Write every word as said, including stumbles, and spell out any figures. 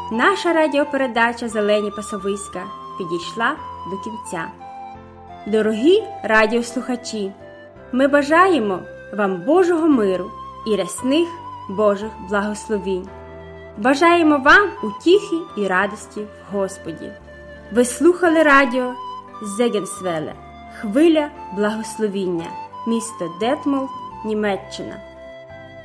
наша радіопередача «Зелені пасовиська» підійшла до кінця. Дорогі радіослухачі, ми бажаємо вам Божого миру і рясних Божих благословінь. Бажаємо вам утіхи і радості в Господі. Ви слухали радіо «Зегенсвеле» – хвиля благословіння, місто Детмолд, Німеччина.